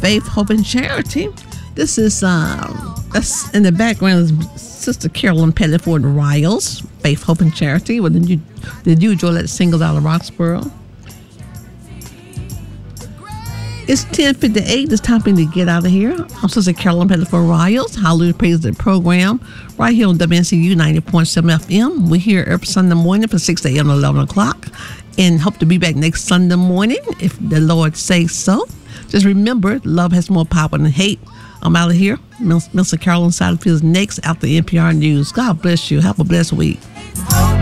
Faith, Hope, and Charity. This is that's in the background is Sister Carolyn Pettiford Riles, Faith, Hope, and Charity. Well, did you enjoy that single out of Roxborough? It's 10:58. It's time for me to get out of here. I'm Sister Carolyn Pettiford Riles. Hallelujah Praise the program right here on WNCU 90.7 FM. We're here every Sunday morning from 6 a.m. to 11 o'clock, and hope to be back next Sunday morning if the Lord says so. Just remember, love has more power than hate. I'm out of here. Mr. Carolyn Satterfield is next after NPR News. God bless you. Have a blessed week.